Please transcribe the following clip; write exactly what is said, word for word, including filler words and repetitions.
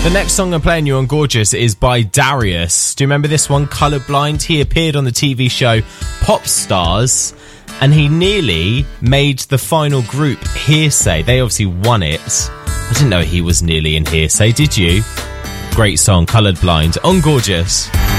The next song I'm playing you on Gorgeous is by Darius. Do you remember this one, Colourblind? He appeared on the T V show Pop Stars, and he nearly made the final group, Hearsay. They obviously won it. I didn't know he was nearly in Hearsay, did you? Great song, Colourblind, on Gorgeous.